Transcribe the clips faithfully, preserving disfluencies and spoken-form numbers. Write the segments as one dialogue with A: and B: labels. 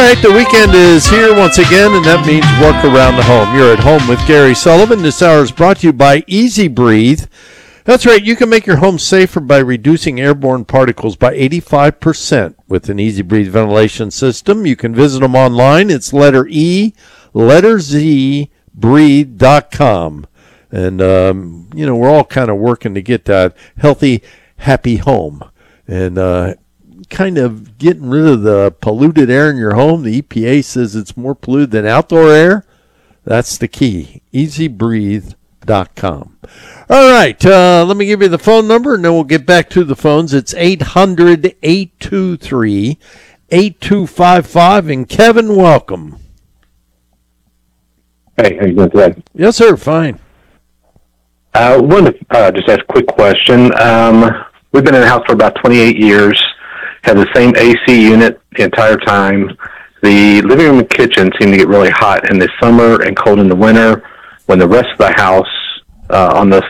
A: right, the weekend is here once again, and that means work around the home. You're at home with Gary Sullivan. This hour is brought to you by Easy Breathe. That's right, you can make your home safer by reducing airborne particles by eighty-five percent with an Easy Breathe ventilation system. You can visit them online. It's letter E, letter Z, breathe dot com. And, um, you know, we're all kind of working to get that healthy, happy home. And, uh, kind of getting rid of the polluted air in your home. The E P A says it's more polluted than outdoor air. That's the key. easy breathe dot com. All right, uh, let me give you the phone number, and then we'll get back to the phones. It's eight hundred, eight two three, eight two five five. And Kevin, welcome.
B: Hey, how you doing today?
A: Yes, sir, fine.
B: I uh, wanted to uh, just ask a quick question. Um, we've been in the house for about twenty-eight years. Have the same A C unit the entire time. The living room and kitchen seem to get really hot in the summer and cold in the winter, when the rest of the house uh, on the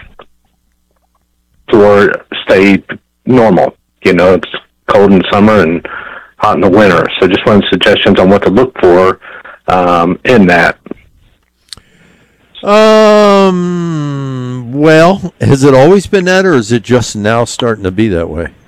B: floor stay normal. You know, it's cold in the summer and hot in the winter. So just wanted suggestions on what to look for um, in that.
A: Um. Well, has it always been that, or is it just now starting to be that way?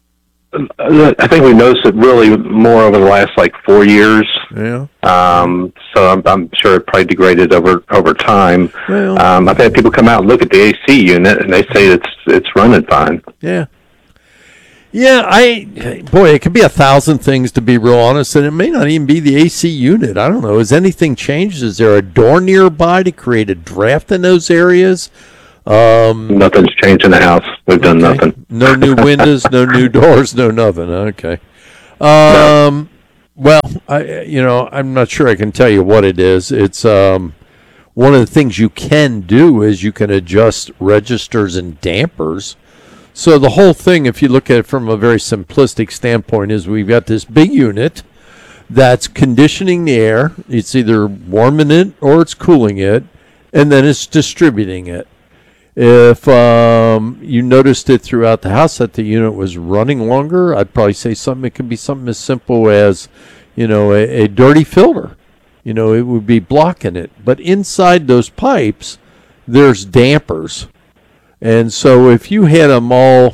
B: I think we noticed it really more over the last like four years.
A: Yeah.
B: Um, so I'm, I'm sure it probably degraded over over time.
A: Well,
B: um, I've had people come out and look at the A C unit, and they say it's it's running fine.
A: Yeah. Yeah, I boy, it could be a thousand things, to be real honest, and it may not even be the A C unit. I don't know. Has anything changed? Is there a door nearby to create a draft in those areas? Um,
B: Nothing's changed in the house. We've done
A: okay.
B: nothing.
A: No new windows, no new doors, no nothing. Okay. Um, no. Well, I, you know, I'm not sure I can tell you what it is. It's um, one of the things you can do is you can adjust registers and dampers. So the whole thing, if you look at it from a very simplistic standpoint, is we've got this big unit that's conditioning the air. It's either warming it or it's cooling it, and then it's distributing it. If um, you noticed it throughout the house that the unit was running longer, I'd probably say something. It could be something as simple as, you know, a, a dirty filter. You know, it would be blocking it. But inside those pipes, there's dampers. And so if you had them all,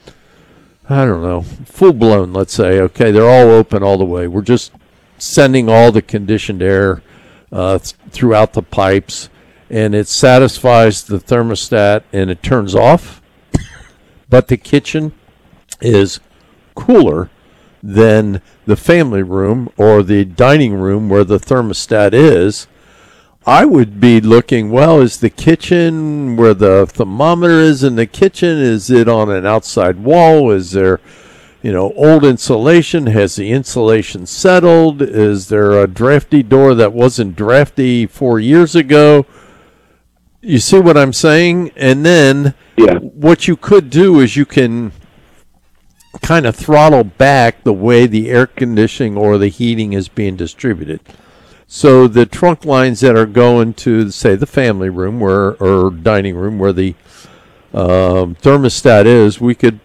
A: I don't know, full-blown, let's say, okay, they're all open all the way. We're just sending all the conditioned air uh, th- throughout the pipes, and it satisfies the thermostat and it turns off, but the kitchen is cooler than the family room or the dining room where the thermostat is. I would be looking, well, is the kitchen where the thermometer is in the kitchen, is it on an outside wall? Is there, you know, old insulation? Has the insulation settled? Is there a drafty door that wasn't drafty four years ago? You see what I'm saying? And then
B: yeah.
A: What you could do is you can kind of throttle back the way the air conditioning or the heating is being distributed. So the trunk lines that are going to, say, the family room where or dining room where the um, thermostat is, we could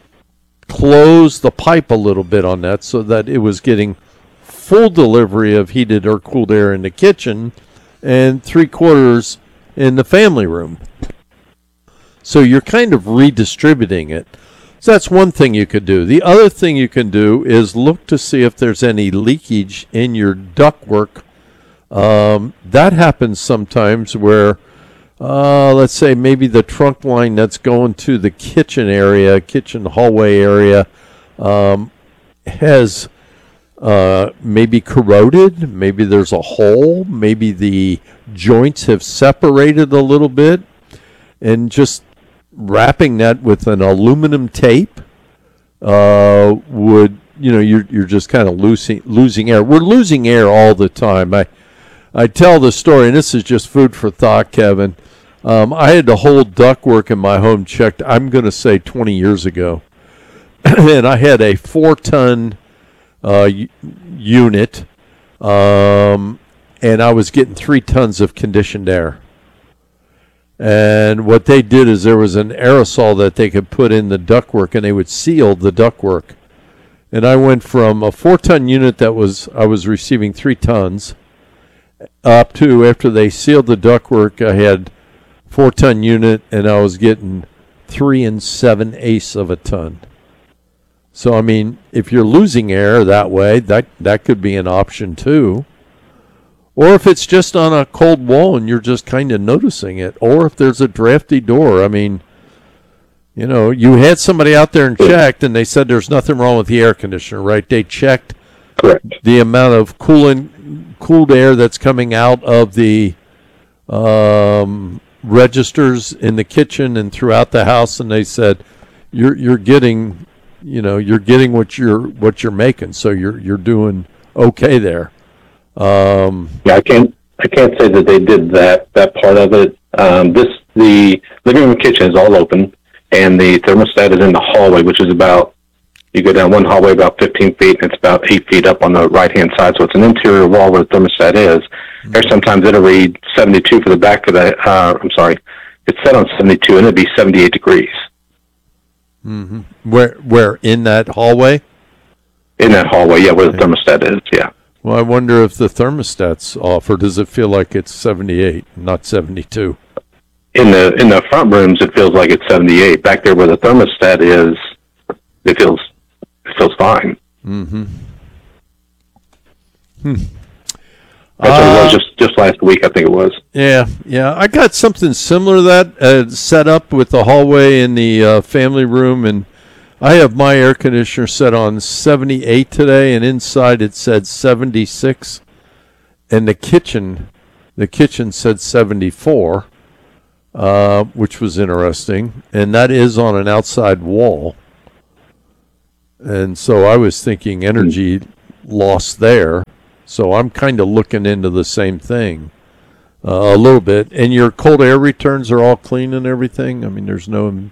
A: close the pipe a little bit on that so that it was getting full delivery of heated or cooled air in the kitchen and three quarters in the family room. So you're kind of redistributing it. So that's one thing you could do. The other thing you can do is look to see if there's any leakage in your ductwork. Um, that happens sometimes where, uh, let's say maybe the trunk line that's going to the kitchen area, kitchen hallway area, um, has uh, maybe corroded. Maybe there's a hole. Maybe the joints have separated a little bit. And just wrapping that with an aluminum tape uh, would, you know, you're you're just kind of losing losing air. We're losing air all the time. I I tell the story, and this is just food for thought, Kevin. Um, I had the whole ductwork in my home checked, I'm going to say twenty years ago. And I had a four-ton uh, unit, um, and I was getting three tons of conditioned air. And what they did is there was an aerosol that they could put in the ductwork, and they would seal the ductwork. And I went from a four-ton unit that was I was receiving three tons up to, after they sealed the ductwork, I had four-ton unit, and I was getting three and seven eighths of a ton. So, I mean, if you're losing air that way, that, that could be an option too. Or if it's just on a cold wall and you're just kind of noticing it. Or if there's a drafty door. I mean, you know, you had somebody out there and checked, and they said there's nothing wrong with the air conditioner, right? They checked
B: Correct.
A: the amount of cooling, cooled air that's coming out of the um, registers in the kitchen and throughout the house, and they said you're you're getting, you know, you're getting what you're what you're making, so you're you're doing okay there. Um,
B: Yeah, I can't I can't say that they did that that part of it. Um, this the living room kitchen is all open, and the thermostat is in the hallway, which is about, you go down one hallway about fifteen feet, and it's about eight feet up on the right hand side. So it's an interior wall where the thermostat is. Mm-hmm. Or sometimes it'll read seventy-two for the back of the. Uh, I'm sorry, it's set on seventy-two, and it'll be seventy-eight degrees.
A: Mm-hmm. Where where in that hallway?
B: In that hallway, yeah, where the thermostat is, yeah.
A: Well, I wonder if the thermostat's off, or does it feel like it's seventy-eight, not seventy-two?
B: In the in the front rooms, it feels like it's seventy-eight. Back there where the thermostat is, it feels it feels fine.
A: Mm-hmm. Hmm.
B: That's what it
A: Uh,
B: was just, just last week, I think it was.
A: Yeah, yeah. I got something similar to that uh, set up with the hallway in the uh, family room, and I have my air conditioner set on seventy-eight today, and inside it said seventy-six, and the kitchen, the kitchen said seventy-four, uh, which was interesting, and that is on an outside wall. And so I was thinking energy loss there. So I'm kind of looking into the same thing uh, a little bit. And your cold air returns are all clean and everything? I mean, there's no...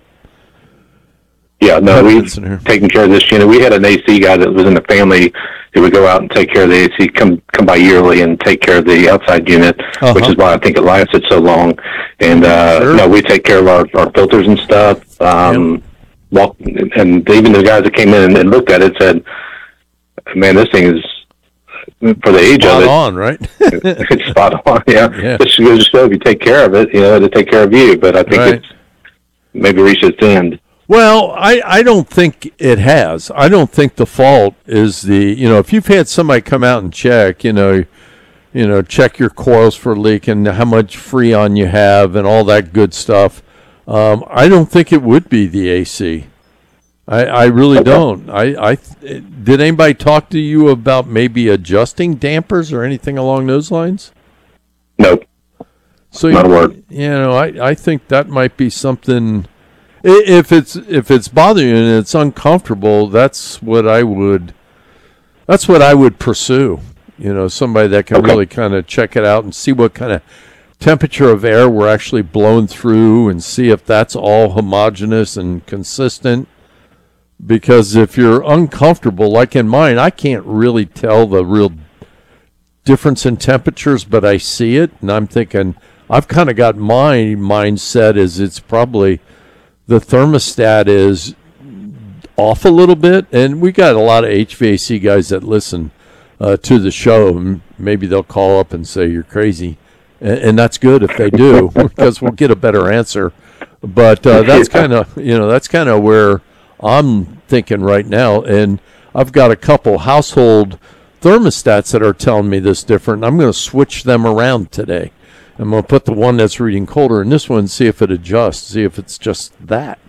B: Yeah, no, we've
A: That's in here.
B: taken care of this unit. We had an A C guy that was in the family who would go out and take care of the A C, come come by yearly and take care of the outside unit,
A: Uh-huh.
B: which is why I think it lasted so long. And uh,
A: Sure.
B: no, we take care of our, our filters and stuff. Um, walk, and even the guys that came in and, and looked at it said, "Man, this thing is, for the age
A: Spot
B: of it,
A: on, right?
B: it's spot on." Yeah,
A: Yeah.
B: this goes to show if you take care of it, you know, it'll take care of you. But I think
A: Right.
B: it's maybe reached its end.
A: Well, I, I don't think it has. I don't think the fault is the, you know, if you've had somebody come out and check, you know, you know, check your coils for leaking, how much Freon you have and all that good stuff, um, I don't think it would be the A C. I, I really don't. I, I did anybody talk to you about maybe adjusting dampers or anything along those lines?
B: Nope.
A: So
B: Not a
A: you,
B: word.
A: you know, I, I think that might be something. i- If it's if it's bothering you and it's uncomfortable, that's what I would. That's what I would pursue. You know, somebody that can
B: Okay.
A: really kind of check it out and see what kind of temperature of air we're actually blowing through, and see if that's all homogeneous and consistent. Because if you're uncomfortable, like in mine, I can't really tell the real difference in temperatures, but I see it, and I'm thinking, I've kind of got my mindset is it's probably the thermostat is off a little bit, and we got a lot of H V A C guys that listen uh, to the show, and maybe they'll call up and say you're crazy, and, and that's good if they do, because we'll get a better answer. But uh, that's kind of, you know, that's kind of where I'm thinking right now, and I've got a couple household thermostats that are telling me this different. I'm going to switch them around today. I'm going to put the one that's reading colder in this one, see if it adjusts, see if it's just that.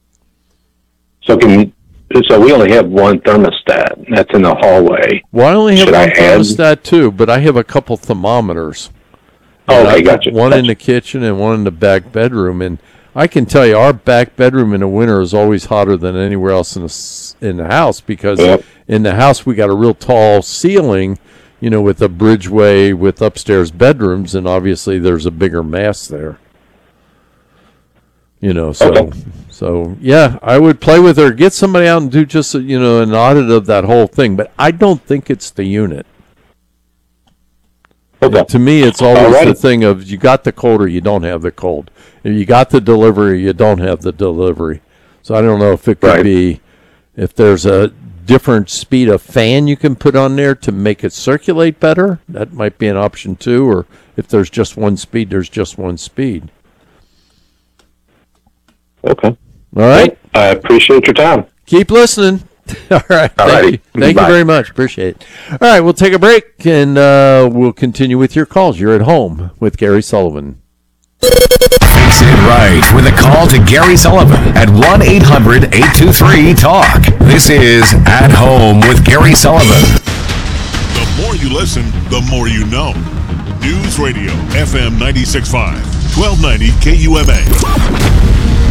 B: So can so we only have one thermostat that's in the hallway.
A: Well, I only have
B: Should I
A: one
B: add-
A: thermostat too, but I have a couple thermometers.
B: Oh,
A: And I
B: okay,
A: put
B: gotcha.
A: One in
B: gotcha.
A: the kitchen and one in the back bedroom, and I can tell you, our back bedroom in the winter is always hotter than anywhere else in the s- in the house, because
B: Yep.
A: in the house we got a real tall ceiling, you know, with a bridgeway with upstairs bedrooms, and obviously there's a bigger mass there. You know, so
B: Okay.
A: so yeah, I would play with her, get somebody out and do just a, you know, an audit of that whole thing, but I don't think it's the unit.
B: Okay.
A: To me, it's always
B: Alrighty.
A: the thing of you got the cold or you don't have the cold. If you got the delivery, you don't have the delivery. So I don't know if it could
B: Right.
A: be, if there's a different speed of fan you can put on there to make it circulate better. That might be an option too. Or if there's just one speed, there's just one speed.
B: Okay.
A: All right.
B: I appreciate your time.
A: Keep listening. All right.
B: All
A: Thank
B: righty.
A: you. Thank
B: Bye.
A: you very much. Appreciate it. All right. We'll take a break and uh, we'll continue with your calls. You're at home with Gary Sullivan.
C: Fix it right with a call to Gary Sullivan at one eight hundred eight two three talk. This is At Home with Gary Sullivan.
D: The more you listen, the more you know. News Radio, F M ninety-six point five, twelve ninety K U M A.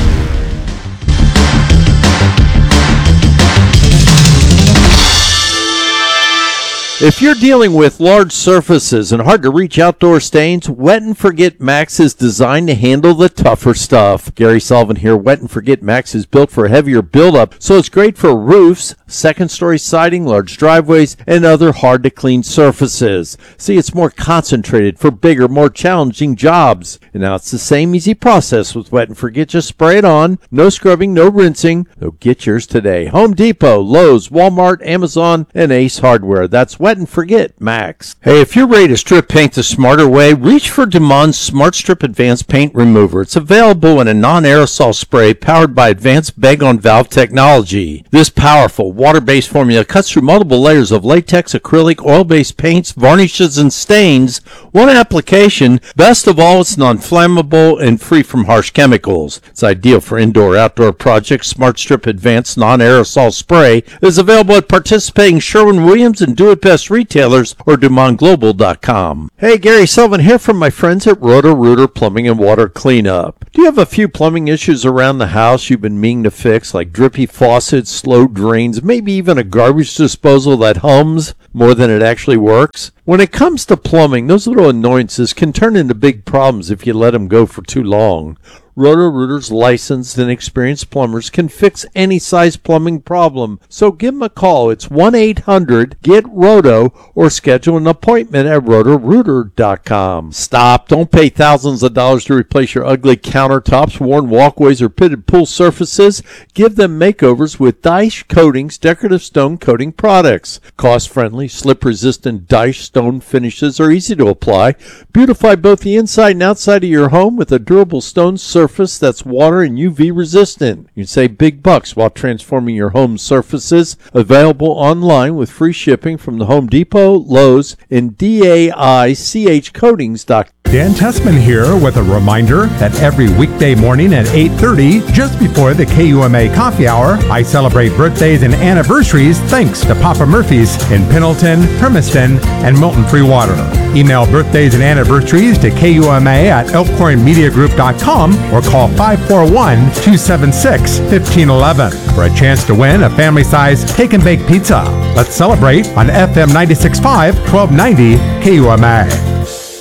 A: If you're dealing with large surfaces and hard-to-reach outdoor stains, Wet and Forget Max is designed to handle the tougher stuff. Gary Sullivan here. Wet and Forget Max is built for a heavier buildup, so it's great for roofs, second-story siding, large driveways, and other hard-to-clean surfaces. See, it's more concentrated for bigger, more challenging jobs. And now it's the same easy process with Wet and Forget. Just spray it on. No scrubbing, no rinsing. So get yours today. Home Depot, Lowe's, Walmart, Amazon, and Ace Hardware. That's Wet and Forget Max. Hey, if you're ready to strip paint the smarter way, reach for Demond's Smart Strip Advanced Paint Remover. It's available in a non-aerosol spray powered by advanced bag-on-valve technology. This powerful water-based formula cuts through multiple layers of latex, acrylic, oil-based paints, varnishes, and stains. One application. Best of all, it's non-flammable and free from harsh chemicals. It's ideal for indoor-outdoor projects. Smart Strip Advanced Non-Aerosol Spray is available at participating Sherwin-Williams and Do It Best retailers or Dumont Global dot com. Hey, Gary Sullivan here from my friends at Roto-Rooter Plumbing and Water Cleanup. Do you have a few plumbing issues around the house you've been meaning to fix, like drippy faucets, slow drains, maybe even a garbage disposal that hums more than it actually works? When it comes to plumbing, those little annoyances can turn into big problems if you let them go for too long. Roto-Rooter's licensed and experienced plumbers can fix any size plumbing problem. So give them a call. It's one eight hundred get roto or schedule an appointment at roto rooter dot com. Stop. Don't pay thousands of dollars to replace your ugly countertops, worn walkways, or pitted pool surfaces. Give them makeovers with Dyche Coatings decorative stone coating products. Cost-friendly, slip-resistant Dyche stone finishes are easy to apply. Beautify both the inside and outside of your home with a durable stone surface surface that's water and U V resistant. You can save big bucks while transforming your home surfaces. Available online with free shipping from the Home Depot, Lowe's, and D A I C H coatings dot com.
E: Dan Tessman here with a reminder that every weekday morning at eight thirty, just before the K U M A coffee hour, I celebrate birthdays and anniversaries thanks to Papa Murphy's in Pendleton, Hermiston, and Milton Free Water. Email birthdays and anniversaries to K U M A at elkhorn media group dot com or call five four one, two seven six, one five one one for a chance to win a family-sized take and bake pizza. Let's celebrate on F M ninety-six point five, twelve ninety K U M A.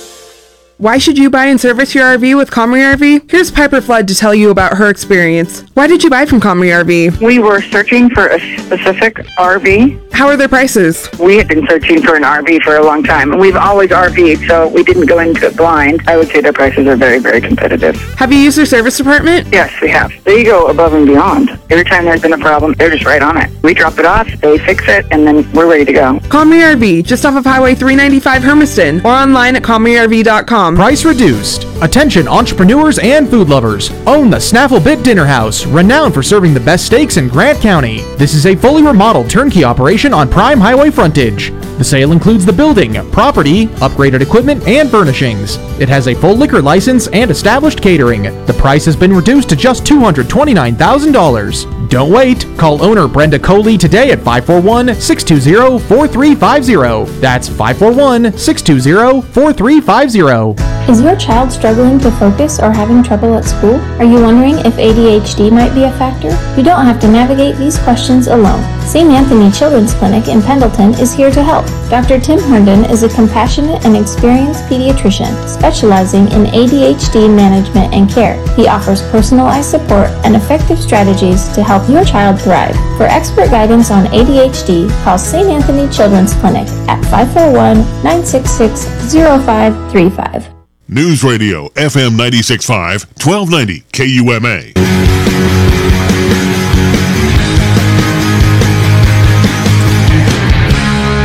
F: Why should you buy and service your R V with Comrie R V? Here's Piper Flood to tell you about her experience. Why did you buy from Comrie R V?
G: We were searching for a specific R V.
F: How are their prices?
G: We had been searching for an R V for a long time, and we've always R V'd, so we didn't go into it blind. I would say their prices are very, very competitive.
F: Have you used their service department?
G: Yes, we have. They go above and beyond. Every time there's been a problem, they're just right on it. We drop it off, they fix it, and then we're ready to go.
F: Comrie R V, just off of Highway three ninety-five Hermiston, or online at comrie r v dot com.
H: Price reduced. Attention entrepreneurs and food lovers. Own the Snaffle Bit Dinner House, renowned for serving the best steaks in Grant County. This is a fully remodeled turnkey operation on prime highway frontage. The sale includes the building, property, upgraded equipment, and furnishings. It has a full liquor license and established catering. The price has been reduced to just two hundred twenty-nine thousand dollars. Don't wait. Call owner Brenda Coley today at five four one, six two zero, four three five zero. That's five four one, six two zero, four three five zero.
I: Is your child struggling to focus or having trouble at school? Are you wondering if A D H D might be a factor? You don't have to navigate these questions alone. Saint Anthony Children's Clinic in Pendleton is here to help. Doctor Tim Herndon is a compassionate and experienced pediatrician specializing in A D H D management and care. He offers personalized support and effective strategies to help your child thrive. For expert guidance on A D H D, call Saint Anthony Children's Clinic at five four one, nine six six, zero five three five.
D: News Radio, F M ninety-six point five, twelve ninety K U M A.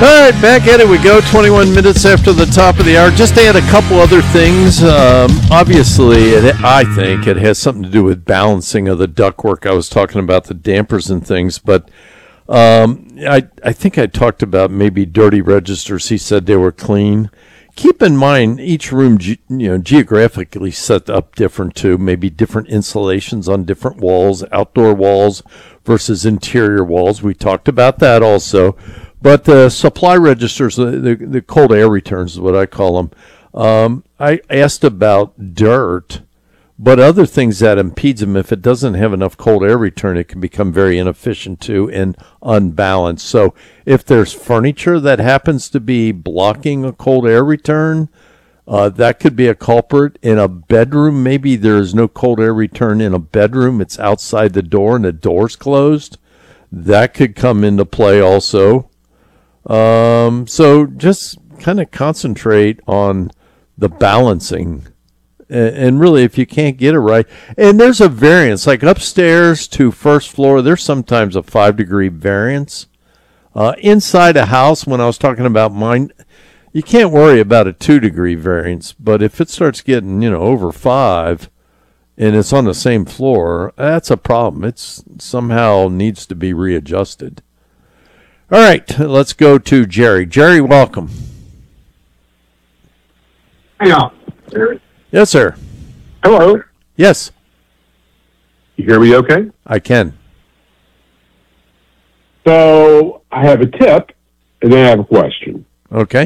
A: right, back at it we go. twenty-one minutes after the top of the hour. Just to add a couple other things. Um, obviously, it, I think it has something to do with balancing of the ductwork. I was talking about the dampers and things, but um, I I think I talked about maybe dirty registers. He said they were clean. Keep in mind, each room, ge- you know, geographically set up different too. Maybe different insulations on different walls, outdoor walls versus interior walls. We talked about that also. But the supply registers, the, the, the cold air returns is what I call them. Um, I asked about dirt, but other things that impedes them. If it doesn't have enough cold air return, it can become very inefficient too and unbalanced. So if there's furniture that happens to be blocking a cold air return, uh, that could be a culprit. In a bedroom, maybe there's no cold air return in a bedroom. It's outside the door and the door's closed. That could come into play also. Um, so just kind of concentrate on the balancing. And really, if you can't get it right, and there's a variance, like upstairs to first floor, there's sometimes a five degree variance. Uh, inside a house, when I was talking about mine, you can't worry about a two degree variance. But if it starts getting, you know, over five and it's on the same floor, that's a problem. It's somehow needs to be readjusted. All right, let's go to Jerry. Jerry, welcome.
J: Hang on.
A: Yes, sir.
J: Hello.
A: Yes.
J: You hear me okay?
A: I can.
J: So I have a tip, and then I have a question.
A: Okay.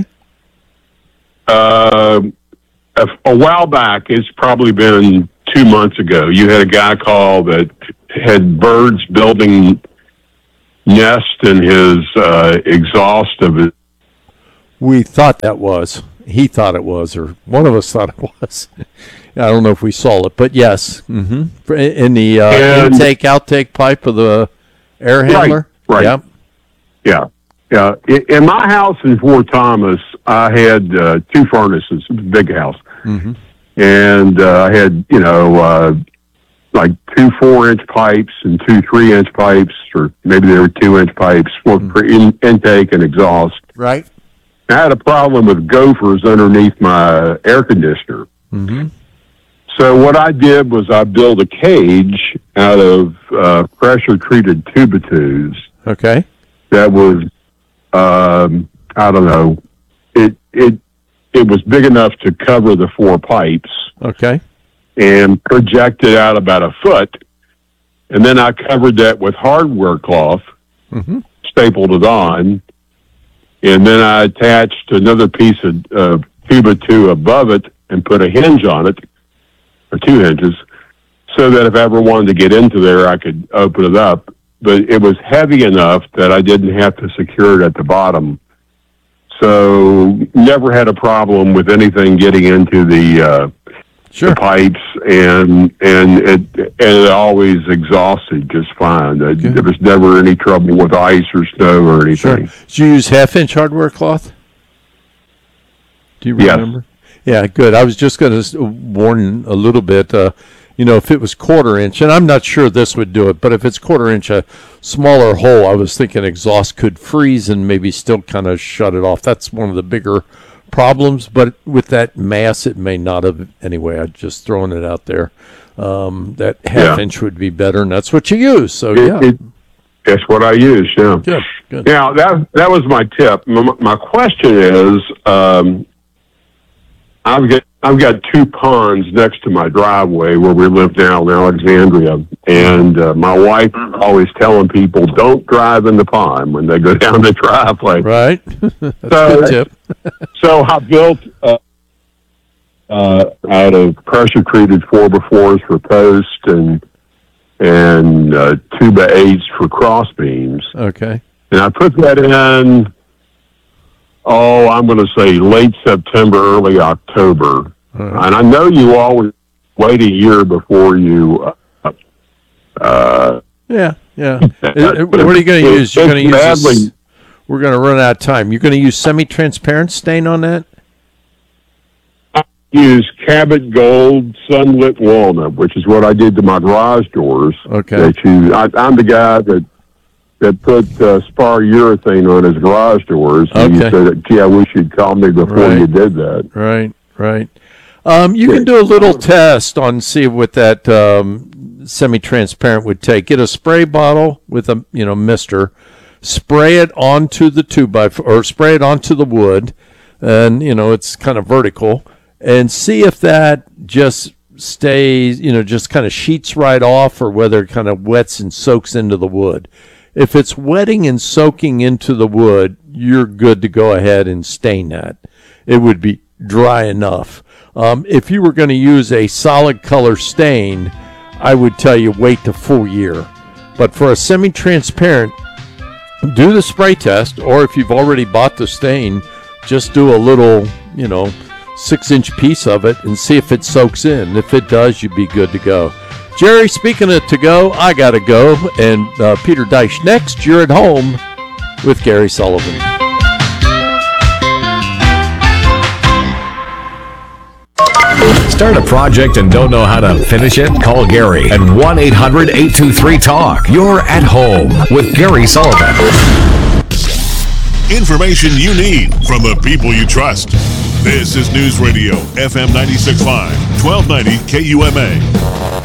J: Uh, a, a while back, it's probably been two months ago, you had a guy call that had birds building nest in his uh, exhaust of it.
A: We thought that was. He thought it was, or one of us thought it was. I don't know if we saw it, but yes. Mm-hmm. In the uh,
J: And-
A: intake, outtake pipe of the air handler?
J: Right, right.
A: Yep.
J: Yeah. Yeah. I- In my house in Fort Thomas, I had uh, two furnaces, it was a big house.
A: Mm-hmm.
J: And uh, I had, you know, uh, like two four-inch pipes and two three-inch pipes, or maybe they were two-inch pipes for
A: Mm-hmm.
J: for in, intake and exhaust.
A: Right.
J: I had a problem with gophers underneath my air conditioner.
A: Mm-hmm.
J: So what I did was I built a cage out of uh, pressure-treated Tuba-Twos
A: Okay.
J: that was, um, I don't know, it it it was big enough to cover the four pipes
A: Okay.
J: and projected out about a foot. And then I covered that with hardware cloth,
A: Mm-hmm.
J: stapled it on, and then I attached another piece of uh, Tuba two above it and put a hinge on it, or two hinges, so that if I ever wanted to get into there, I could open it up. But it was heavy enough that I didn't have to secure it at the bottom. So never had a problem with anything getting into the, uh,
A: Sure.
J: the pipes, and and it and it always exhausted just fine. Uh,
A: Good.
J: There was never any trouble with ice or snow or anything.
A: Sure. Did you use half-inch hardware cloth? Do you
J: Yes.
A: remember? Yeah, good. I was just going to warn a little bit. Uh, you know, if it was quarter inch, and I'm not sure this would do it, but if it's quarter inch, a smaller hole, I was thinking exhaust could freeze and maybe still kind of shut it off. That's one of the bigger problems, but with that mass, it may not have. Anyway, I'm just throwing it out there. Um, that half
J: Yeah.
A: inch would be better, and that's what you use. So,
J: It,
A: yeah.
J: it, that's what I use. Yeah.
A: Good, good.
J: Now that that was my tip. My, my question is, um, I've got I've got two ponds next to my driveway where we live now in Alexandria, and uh, my wife is always telling people don't drive in the pond when they go down the driveway.
A: Right? That's a
J: So-
A: good tip.
J: So I built uh, uh, out of pressure treated four by fours for post and and uh, two by eights for cross beams.
A: Okay.
J: And I put that in, oh, I'm going to say late September, early October.
A: right.
J: And I know you always wait a year before you. Uh, uh,
A: Yeah, yeah. Uh, what are you going to use? You're going to use
J: badly,
A: this, we're going to run out of time. You're going to use semi-transparent stain on that?
J: use Cabot Gold Sunlit Walnut, which is what I did to my garage doors.
A: Okay.
J: That you, I, I'm the guy that that put uh, spar urethane on his garage doors. And
A: Okay.
J: he said, gee, I wish you'd call me before
A: Right.
J: you did that.
A: Right, right. Um, you can do a little test on see what that um, semi-transparent would take. Get a spray bottle with a you know mister, spray it onto the two by four, or spray it onto the wood, and you know it's kind of vertical, and see if that just stays, you know, just kind of sheets right off, or whether it kind of wets and soaks into the wood. If it's wetting and soaking into the wood, you're good to go ahead and stain that. It would be dry enough. Um, if you were going to use a solid color stain, I would tell you wait the full year. But for a semi-transparent, do the spray test, or if you've already bought the stain, just do a little, you know, six-inch piece of it and see if it soaks in. If it does, you'd be good to go. Jerry, speaking of to go, I got to go. And uh, Peter Deich next. You're at home with Gary Sullivan.
C: Start a project and don't know how to finish it? Call Gary at one eight hundred eight two three talk. You're at home with Gary Sullivan.
D: Information you need from the people you trust. This is News Radio, F M ninety-six point five, twelve ninety K U M A.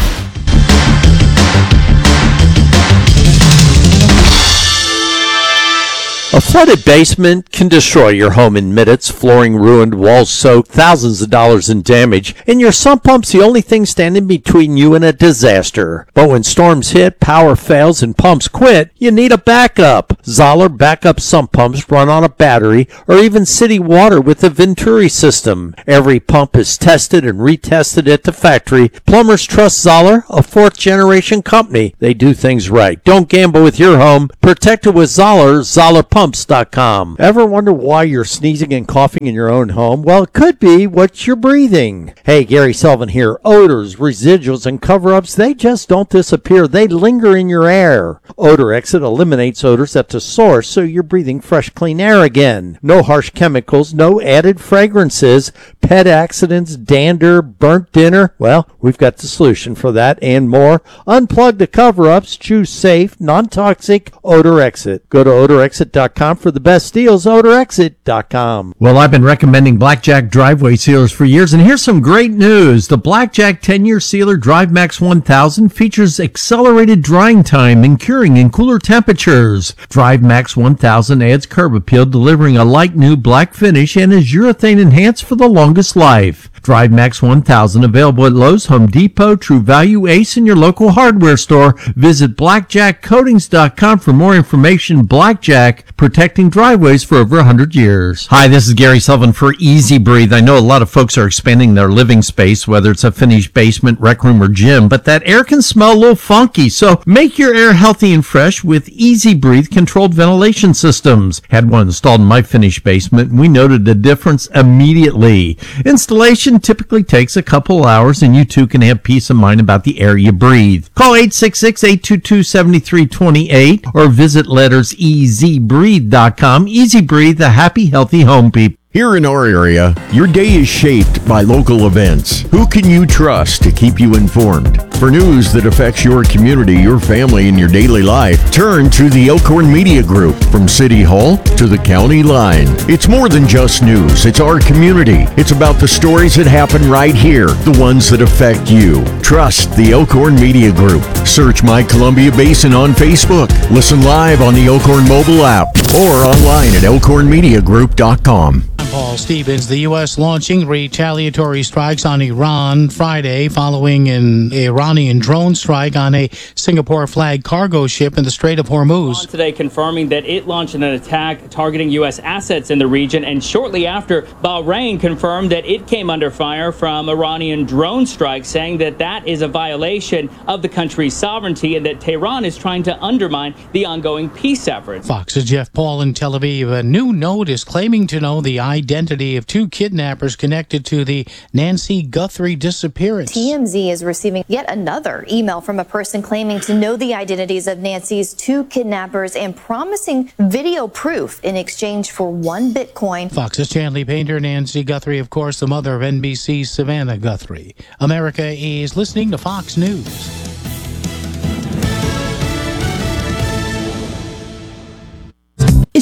A: A flooded basement can destroy your home in minutes. Flooring ruined, walls soaked, thousands of dollars in damage, and your sump pump's the only thing standing between you and a disaster. But when storms hit, power fails, and pumps quit, you need a backup. Zoller backup sump pumps run on a battery or even city water with the Venturi system. Every pump is tested and retested at the factory. Plumbers trust Zoller, a fourth-generation company. They do things right. Don't gamble with your home. Protect it with Zoller, Zoller Pumps dot com. Ever wonder why you're sneezing and coughing in your own home? Well, it could be what you're breathing. Hey, Gary Sullivan here. Odors, residuals, and cover-ups, they just don't disappear. They linger in your air. Odor Exit eliminates odors at the source, so you're breathing fresh, clean air again. No harsh chemicals, no added fragrances, pet accidents, dander, burnt dinner. Well, we've got the solution for that and more. Unplug the cover-ups. Choose safe, non-toxic Odor Exit. Go to odor exit dot com for the best deals. odor exit dot com.
K: Well, I've been recommending Blackjack driveway sealers for years, and here's some great news. The Blackjack ten-year sealer DriveMax one thousand features accelerated drying time and curing in cooler temperatures. DriveMax one thousand adds curb appeal, delivering a light new black finish, and is urethane enhanced for the longest life. DriveMax one thousand available at Lowe's, Home Depot, True Value, Ace, and your local hardware store. Visit blackjack coatings dot com for more information. Blackjack, protecting driveways for over one hundred years. Hi, this is Gary Sullivan for Easy Breathe. I know a lot of folks are expanding their living space, whether it's a finished basement, rec room, or gym, but that air can smell a little funky. So make your air healthy and fresh with Easy Breathe controlled ventilation systems. Had one installed in my finished basement, and we noted a difference immediately. Installation typically takes a couple hours, and you too can have peace of mind about the air you breathe. Call eight six six, eight two two, seven three two eight or visit letters e z breathe dot com. Easy Breathe, a happy, healthy home, people.
L: Here in our area, your day is shaped by local events. Who can you trust to keep you informed? For news that affects your community, your family, and your daily life, turn to the Elkhorn Media Group. From City Hall to the county line. It's more than just news. It's our community. It's about the stories that happen right here, the ones that affect you. Trust the Elkhorn Media Group. Search My Columbia Basin on Facebook. Listen live on the Elkhorn mobile app or online at elkhorn media group dot com.
M: I'm Paul Stevens. The U S launching retaliatory strikes on Iran Friday following an Iranian drone strike on a Singapore flag cargo ship in the Strait of Hormuz.
N: Today confirming that it launched an attack targeting U S assets in the region, and shortly after, Bahrain confirmed that it came under fire from Iranian drone strikes, saying that that is a violation of the country's sovereignty and that Tehran is trying to undermine the ongoing peace efforts.
M: Fox's Jeff Paul in Tel Aviv. A new note is claiming to know the identity of two kidnappers connected to the Nancy Guthrie disappearance.
O: T M Z is receiving yet another email from a person claiming to know the identities of Nancy's two kidnappers and promising video proof in exchange for one Bitcoin.
M: Fox's Chanley Painter. Nancy Guthrie, of course, the mother of N B C's Savannah Guthrie. America is listening to Fox News.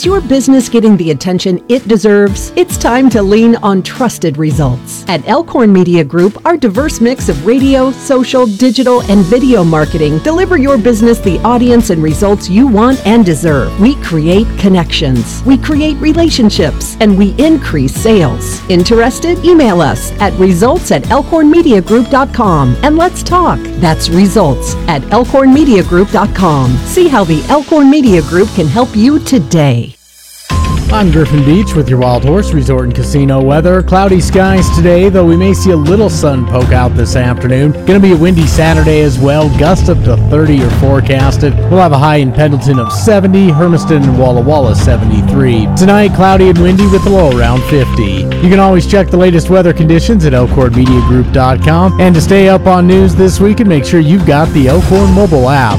P: Is your business getting the attention it deserves? It's time to lean on trusted results. At Elkhorn Media Group, our diverse mix of radio, social, digital, and video marketing deliver your business the audience and results you want and deserve. We create connections, we create relationships, and we increase sales. Interested? Email us at results at elkhorn media group dot com and let's talk. That's results at elkhorn media group dot com. See how the Elkhorn Media Group can help you today.
H: I'm Griffin Beach with your Wild Horse Resort and Casino weather. Cloudy skies today, though we may see a little sun poke out this afternoon. Going to be a windy Saturday as well. Gusts up to thirty are forecasted. We'll have a high in Pendleton of seventy, Hermiston and Walla Walla seventy-three. Tonight, cloudy and windy with a low around fifty. You can always check the latest weather conditions at elkhorn media group dot com. And to stay up on news this week, and make sure you've got the Elkhorn mobile app.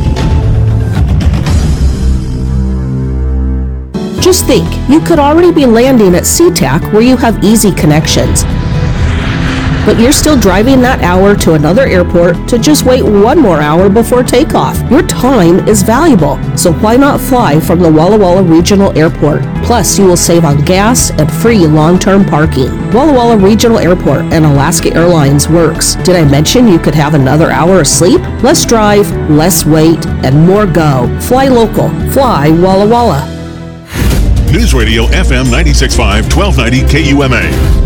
Q: Just think, you could already be landing at SeaTac where you have easy connections. But you're still driving that hour to another airport to just wait one more hour before takeoff. Your time is valuable, so why not fly from the Walla Walla Regional Airport? Plus, you will save on gas and free long-term parking. Walla Walla Regional Airport and Alaska Airlines works. Did I mention you could have another hour of sleep? Less drive, less wait, and more go. Fly local. Fly Walla Walla.
D: News Radio F M ninety-six point five, twelve ninety K U M A.